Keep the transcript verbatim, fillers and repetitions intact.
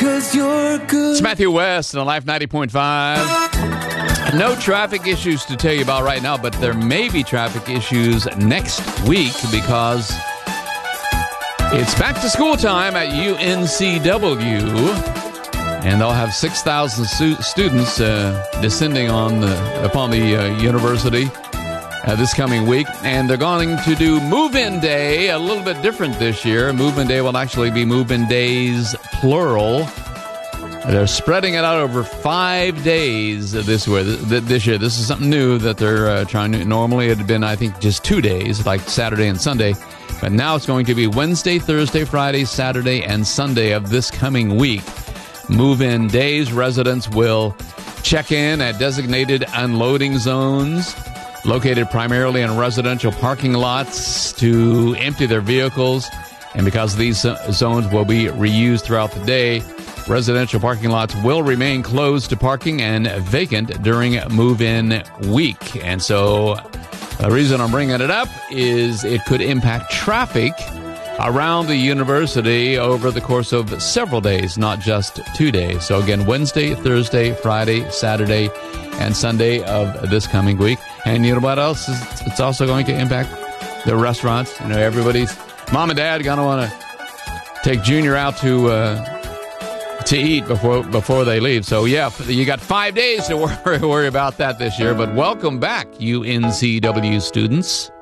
'cause you're good. It's Matthew West on Life ninety point five. No traffic issues to tell you about right now, but there may be traffic issues next week because it's back to school time at U N C W, and they'll have six thousand stu- students uh, descending on the, upon the uh, university uh, this coming week, and they're going to do Move-In Day a little bit different this year. Move-In Day will actually be Move-In Days, plural. They're spreading it out over five days this way, this year. This is something new that they're uh, trying to. Normally, it had been, I think, just two days, like Saturday and Sunday. But now it's going to be Wednesday, Thursday, Friday, Saturday, and Sunday of this coming week. Move-in days, residents will check in at designated unloading zones located primarily in residential parking lots to empty their vehicles. And because these zones will be reused throughout the day, residential parking lots will remain closed to parking and vacant during move-in week. And so the reason I'm bringing it up is it could impact traffic around the university over the course of several days, not just two days. So again, Wednesday, Thursday, Friday, Saturday, and Sunday of this coming week. And you know what else? It's also going to impact the restaurants. You know, everybody's mom and dad going to want to take Junior out to uh, to eat before before they leave. So, yeah, you got five days to worry, worry about that this year. But welcome back, U N C W students.